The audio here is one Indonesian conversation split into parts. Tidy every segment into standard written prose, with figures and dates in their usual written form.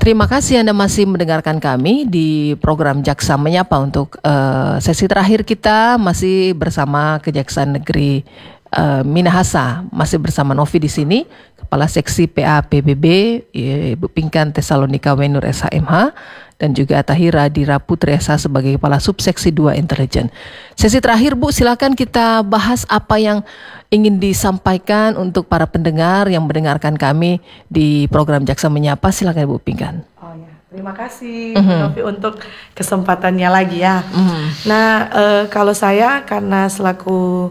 Terima kasih Anda masih mendengarkan kami di program Jaksa Menyapa. Untuk sesi terakhir kita masih bersama Kejaksaan Negeri Minahasa, masih bersama Novi di sini, Kepala Seksi PA PBB, Ibu Pinkan Tesalonika Wenur SHMH, dan juga Tahira Dira Putri SH sebagai Kepala Subseksi 2 Intelijen. Sesi terakhir Bu, silakan kita bahas apa yang ingin disampaikan untuk para pendengar yang mendengarkan kami di program Jaksa Menyapa. Silakan Ibu Pinkan. Oh ya, terima kasih Novi untuk kesempatannya lagi ya. Nah, kalau saya karena selaku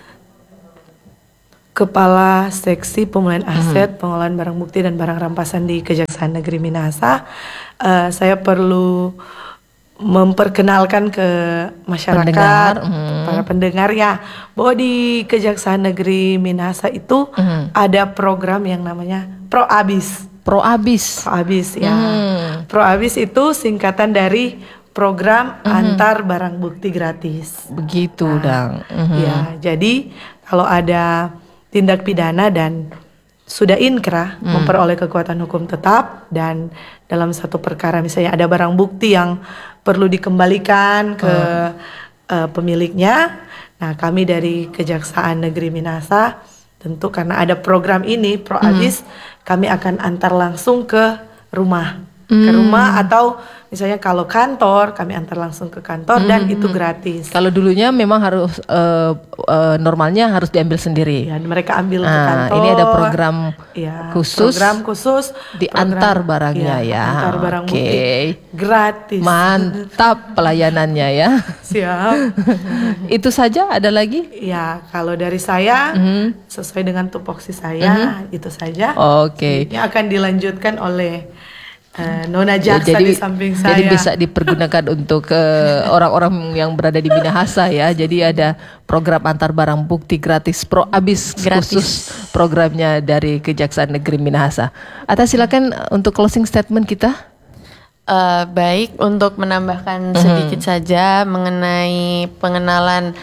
Kepala Seksi Pemulihan Aset, Pengelolaan Barang Bukti dan Barang Rampasan di Kejaksaan Negeri Minahasa, saya perlu memperkenalkan ke masyarakat, para pendengar ya, bahwa di Kejaksaan Negeri Minahasa itu ada program yang namanya ProAbis. ProAbis ya. ProAbis itu singkatan dari Program Antar Barang Bukti Gratis. Begitu, Dang. Ya, jadi kalau ada tindak pidana dan sudah inkrah memperoleh kekuatan hukum tetap, dan dalam satu perkara misalnya ada barang bukti yang perlu dikembalikan ke pemiliknya. Nah, kami dari Kejaksaan Negeri Minahasa tentu karena ada program ini ProAbis, kami akan antar langsung ke rumah. Atau misalnya kalau kantor, kami antar langsung ke kantor dan itu gratis. Kalau dulunya memang harus normalnya harus diambil sendiri. Ya, mereka ambil ke kantor. Ini ada program khusus. Program khusus diantar barangnya ya. Antar barang bukti gratis. Mantap pelayanannya ya. Siap. Itu saja, ada lagi? Ya, kalau dari saya sesuai dengan tupoksi saya itu saja. Oke. Ini akan dilanjutkan oleh Nona Jaksa di samping saya. Jadi bisa dipergunakan untuk orang-orang yang berada di Minahasa ya. Jadi ada program antar barang bukti gratis ProAbis khusus programnya dari Kejaksaan Negeri Minahasa. Atas silakan untuk closing statement kita. Baik, untuk menambahkan sedikit saja mengenai pengenalan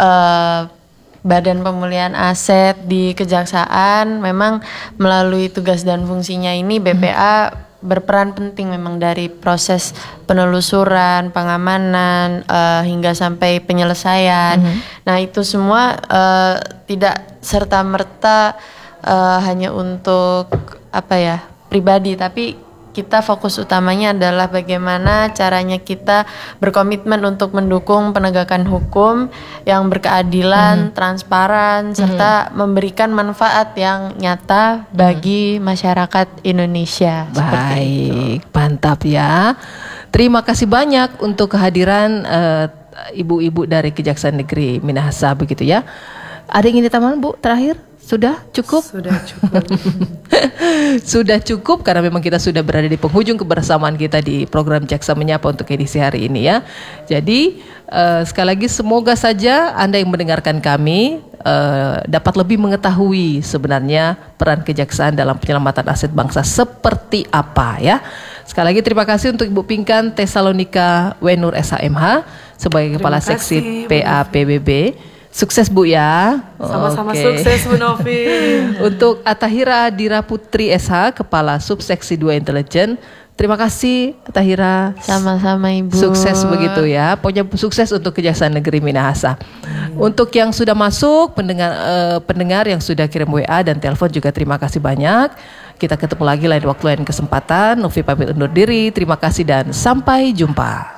Badan Pemulihan Aset di Kejaksaan. Memang melalui tugas dan fungsinya ini BPA berperan penting memang dari proses penelusuran, pengamanan, hingga sampai penyelesaian. Nah, itu semua tidak serta-merta hanya untuk pribadi, tapi kita fokus utamanya adalah bagaimana caranya kita berkomitmen untuk mendukung penegakan hukum yang berkeadilan, transparan, serta memberikan manfaat yang nyata bagi masyarakat Indonesia. Baik, mantap ya. Terima kasih banyak untuk kehadiran ibu-ibu dari Kejaksaan Negeri Minahasa begitu ya. Ada yang ingin ditambahkan Bu terakhir? Sudah cukup? Sudah cukup. Sudah cukup karena memang kita sudah berada di penghujung kebersamaan kita di program Jaksa Menyapa untuk edisi hari ini ya. Jadi sekali lagi semoga saja Anda yang mendengarkan kami dapat lebih mengetahui sebenarnya peran kejaksaan dalam penyelamatan aset bangsa seperti apa ya. Sekali lagi terima kasih untuk Ibu Pinkan Tesalonika Wenur SHMH sebagai Kepala Seksi PA PBB. Sukses Bu ya. Sama-sama sukses Bu Novi. Untuk Tahira Dira Putri SH, Kepala Subseksi 2 Intelijen. Terima kasih Tahira. Sama-sama Ibu. Sukses begitu ya. Pokoknya sukses untuk Kejaksaan Negeri Minahasa. Untuk yang sudah masuk, pendengar yang sudah kirim WA dan telepon juga terima kasih banyak. Kita ketemu lagi lain waktu lain kesempatan. Novi pamit undur diri. Terima kasih dan sampai jumpa.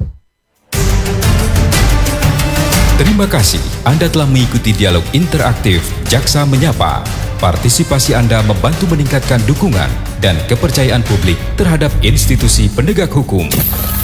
Terima kasih Anda telah mengikuti dialog interaktif Jaksa Menyapa. Partisipasi Anda membantu meningkatkan dukungan dan kepercayaan publik terhadap institusi penegak hukum.